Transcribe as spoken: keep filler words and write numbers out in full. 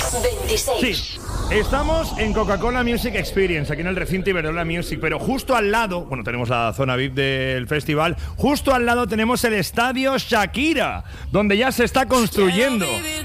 veintiséis. Sí. Estamos en Coca-Cola Music Experience, aquí en el recinto Iberdrola Music, pero justo al lado, bueno, tenemos la zona V I P del festival, justo al lado tenemos el estadio Shakira, donde ya se está construyendo.